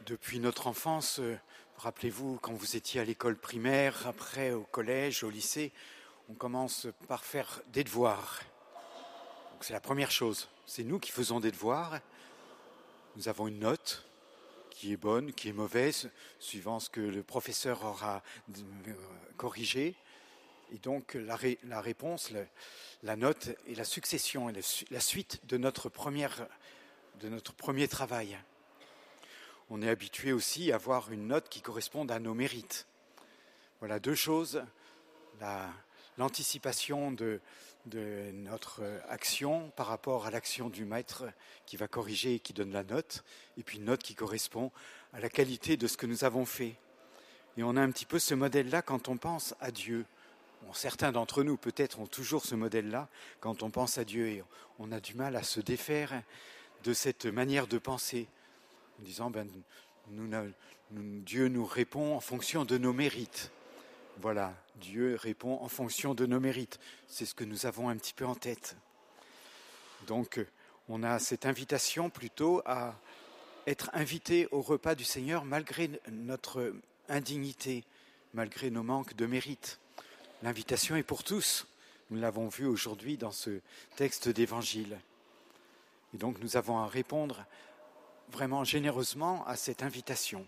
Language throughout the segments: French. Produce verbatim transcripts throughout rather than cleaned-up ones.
depuis notre enfance, euh, rappelez-vous, quand vous étiez à l'école primaire, après au collège, au lycée, on commence par faire des devoirs. Donc c'est la première chose. C'est nous qui faisons des devoirs. Nous avons une note qui est bonne, qui est mauvaise, suivant ce que le professeur aura euh, corrigé. Et donc la, ré, la réponse, la, la note est la succession, la, la suite de notre, première, de notre premier travail. On est habitué aussi à avoir une note qui corresponde à nos mérites. Voilà deux choses, la, l'anticipation de, de notre action par rapport à l'action du maître qui va corriger et qui donne la note, et puis une note qui correspond à la qualité de ce que nous avons fait. Et on a un petit peu ce modèle-là quand on pense à Dieu. Bon, certains d'entre nous peut-être ont toujours ce modèle-là quand on pense à Dieu, et on a du mal à se défaire de cette manière de penser, en disant ben, nous, nous, Dieu nous répond en fonction de nos mérites. Voilà, Dieu répond en fonction de nos mérites. C'est ce que nous avons un petit peu en tête. Donc, on a cette invitation plutôt à être invité au repas du Seigneur malgré notre indignité, malgré nos manques de mérite. L'invitation est pour tous. Nous l'avons vu aujourd'hui dans ce texte d'évangile. Et donc, nous avons à répondre vraiment généreusement à cette invitation.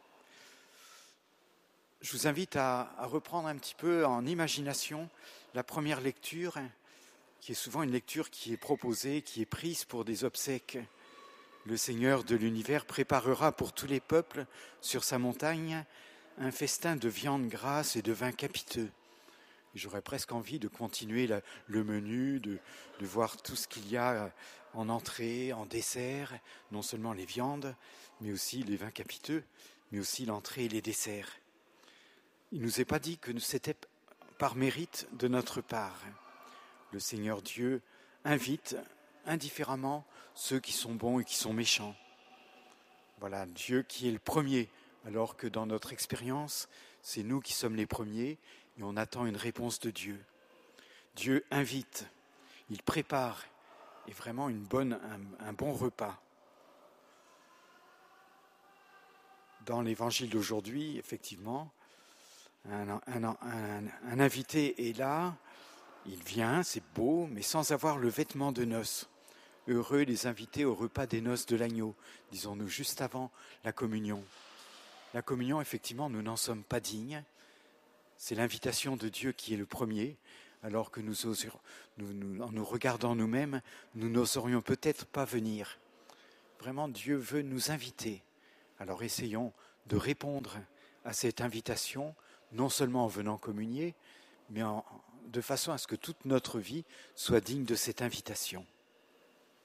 Je vous invite à, à reprendre un petit peu en imagination la première lecture, qui est souvent une lecture qui est proposée, qui est prise pour des obsèques. Le Seigneur de l'univers préparera pour tous les peuples sur sa montagne un festin de viande grasse et de vin capiteux. J'aurais presque envie de continuer la, le menu, de, de voir tout ce qu'il y a en entrée, en dessert, non seulement les viandes, mais aussi les vins capiteux, mais aussi l'entrée et les desserts. Il ne nous est pas dit que c'était par mérite de notre part. Le Seigneur Dieu invite indifféremment ceux qui sont bons et qui sont méchants. Voilà, Dieu qui est le premier, alors que dans notre expérience, c'est nous qui sommes les premiers et on attend une réponse de Dieu. Dieu invite, il prépare, et vraiment une bonne, un, un bon repas. Dans l'évangile d'aujourd'hui, effectivement, un, un, un, un invité est là, il vient, c'est beau, mais sans avoir le vêtement de noces. Heureux les invités au repas des noces de l'agneau, disons-nous juste avant la communion. La communion, effectivement, nous n'en sommes pas dignes. C'est l'invitation de Dieu qui est le premier, alors que nous, oserions, nous, nous en nous regardant nous-mêmes, nous n'oserions peut-être pas venir. Vraiment, Dieu veut nous inviter. Alors essayons de répondre à cette invitation, non seulement en venant communier, mais en, de façon à ce que toute notre vie soit digne de cette invitation.